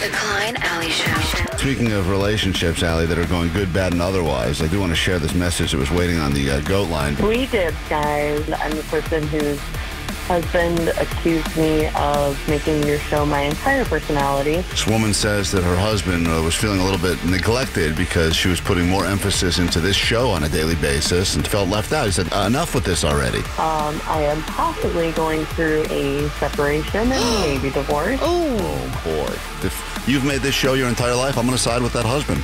The Klein Alley Show. Speaking of relationships, Allie, that are going good, bad, and otherwise, I do want to share this message that was waiting on the goat line. We did, guys. I'm the person whose husband accused me of making your show my entire personality. This woman says that her husband was feeling a little bit neglected because she was putting more emphasis into this show on a daily basis and felt left out. He said, enough with this already. I am possibly going through a separation and maybe divorce. Oh, boy. If you've made this show your entire life, I'm going to side with that husband.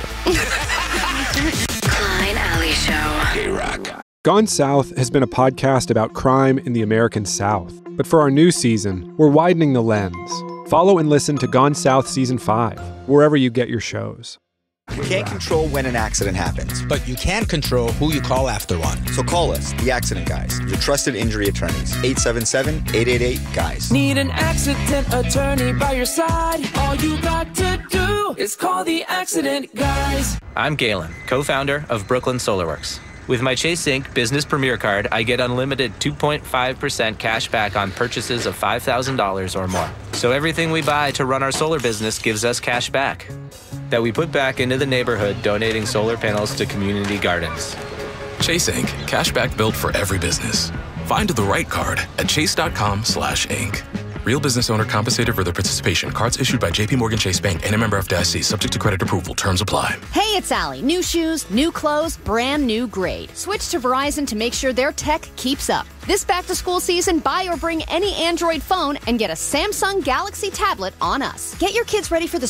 Klein Alley Show. K-Rock. Gone South has been a podcast about crime in the American South. But for our new season, we're widening the lens. Follow and listen to Gone South Season 5, wherever you get your shows. You can't control when an accident happens, but you can control who you call after one. So call us, the Accident Guys, your trusted injury attorneys. 877-888-GUYS. Need an accident attorney by your side? All you got to do is call the Accident Guys. I'm Galen, co-founder of Brooklyn SolarWorks. With my Chase Inc. Business Premier Card, I get unlimited 2.5% cash back on purchases of $5,000 or more. So everything we buy to run our solar business gives us cash back that we put back into the neighborhood, donating solar panels to community gardens. Chase Inc. Cashback built for every business. Find the right card at chase.com/Inc. Real business owner compensated for their participation. Cards issued by JPMorgan Chase Bank and a member FDIC. Subject to credit approval. Terms apply. Hey, it's Allie. New shoes, new clothes, brand new grade. Switch to Verizon to make sure their tech keeps up. This back-to-school season, buy or bring any Android phone and get a Samsung Galaxy tablet on us. Get your kids ready for the